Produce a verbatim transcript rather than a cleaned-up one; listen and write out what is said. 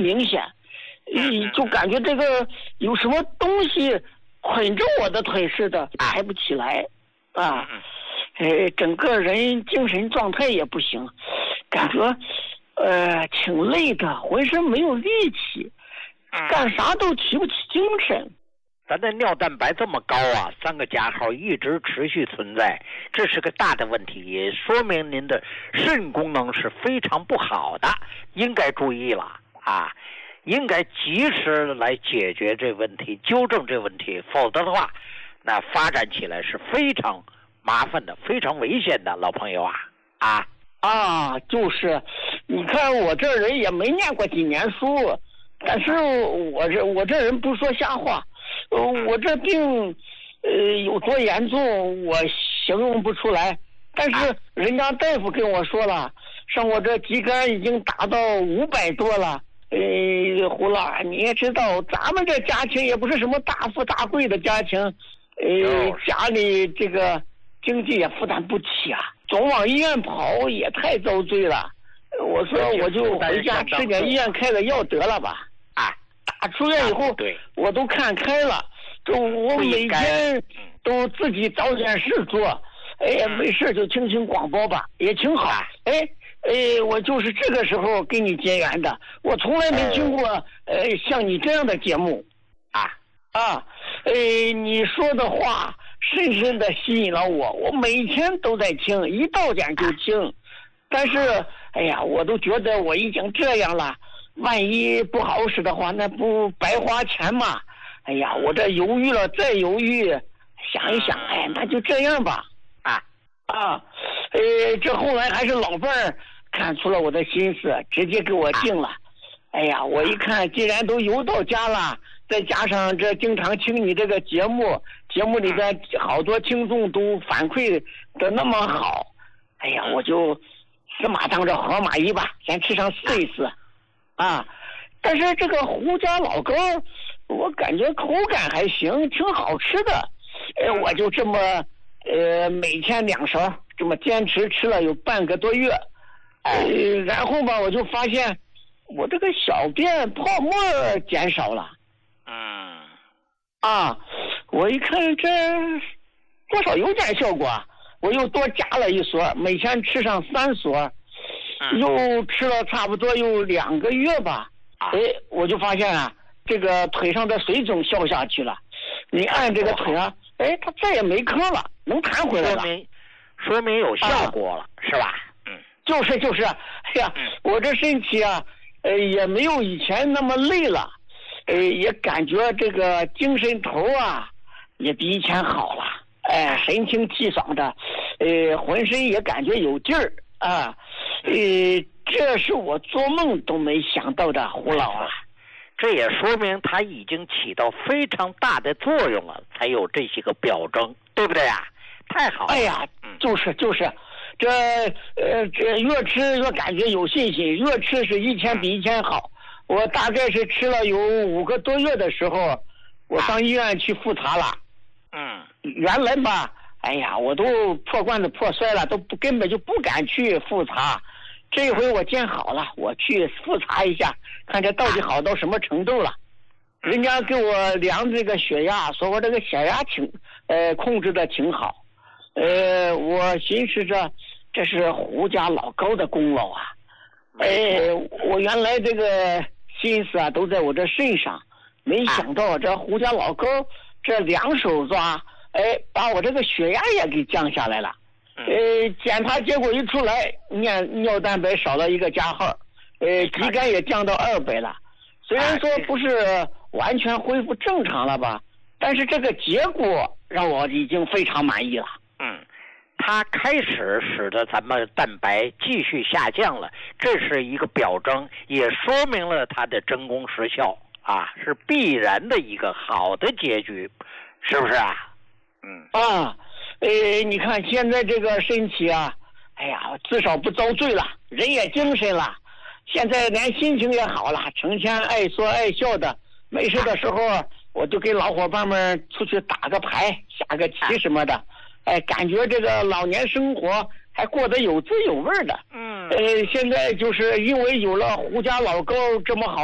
明显，你就感觉这个有什么东西捆着我的腿似的，抬不起来啊。呃，整个人精神状态也不行，感觉呃挺累的，浑身没有力气，干啥都提不起精神。 咱的尿蛋白这么高啊，三个加号一直持续存在，这是个大的问题，也说明您的肾功能是非常不好的，应该注意了啊，应该及时来解决这问题，纠正这问题，否则的话，那发展起来是非常麻烦的，非常危险的，老朋友啊啊啊！就是，你看我这人也没念过几年书，但是我这我这人不说瞎话。呃，我这病，呃，有多严重，我形容不出来。但是人家大夫跟我说了，像我这肌酐已经达到五百多了。呃，胡老，你也知道，咱们这家庭也不是什么大富大贵的家庭，呃，家里这个经济也负担不起啊，总往医院跑也太遭罪了。我说我就回家吃点医院开的药得了吧。打出院以后，对，我都看开了。就我每天都自己找点事做，哎呀，没事就听听广播吧，也挺好。哎哎，我就是这个时候跟你结缘的，我从来没听过呃像你这样的节目啊啊，哎，你说的话深深的吸引了我，我每天都在听，一到点就听。但是，哎呀，我都觉得我已经这样了。万一不好使的话，那不白花钱吗？哎呀，我这犹豫了再犹豫，想一想，哎，那就这样吧。啊啊，呃，这后来还是老伴儿看出了我的心思，直接给我定了。哎呀，我一看，既然都邮到家了，再加上这经常听你这个节目，节目里边好多听众都反馈的那么好，哎呀，我就死马当着活马医吧，先吃上试一试。啊，但是这个胡家老糕，我感觉口感还行，挺好吃的。呃，我就这么呃每天两勺，这么坚持吃了有半个多月。呃，然后吧，我就发现我这个小便泡沫减少了。 嗯。 啊，我一看这多少有点效果，我又多加了一勺，每天吃上三勺。又吃了差不多有两个月吧，哎，我就发现啊，这个腿上的水肿消下去了。你按这个腿啊，哎，它再也没坑了，能弹回来了。 说明说明有效果了，啊、是吧？ 嗯，就是就是，哎呀，嗯、我这身体啊，呃，也没有以前那么累了，呃，也感觉这个精神头啊，也比以前好了，哎，神清气爽的，呃，浑身也感觉有劲儿啊。呃，这是我做梦都没想到的，胡老啊！ 这也说明它已经起到非常大的作用了，才有这些个表征，对不对啊？太好了！ 哎呀，就是就是，这呃这越吃越感觉有信心，越吃是一天比一天好。我大概是吃了有五个多月的时候，我上医院去复查了。 嗯， 原来吧，哎呀，我都破罐子破摔了，都不根本就不敢去复查。这一回我见好了，我去复查一下，看这到底好到什么程度了。人家给我量这个血压，说我这个血压挺呃控制的挺好。呃，我寻思着这是胡家老高的功劳啊。哎，我原来这个心思啊都在我这身上，没想到这胡家老高这两手抓，哎，把我这个血压也给降下来了。呃，检查结果一出来，尿尿蛋白少了一个加号，呃，肌酐也降到二百了。虽然说不是完全恢复正常了吧，但是这个结果让我已经非常满意了。 嗯，它开始使得咱们蛋白继续下降了，这是一个表征，也说明了它的真功实效啊，是必然的一个好的结局，是不是啊？嗯啊。呃，你看现在这个身体啊，哎呀，至少不遭罪了，人也精神了，现在连心情也好了，成天爱说爱笑的。没事的时候，我就跟老伙伴们出去打个牌、下个棋什么的，哎，感觉这个老年生活还过得有滋有味的。 嗯， 呃，现在就是因为有了胡家老高这么好。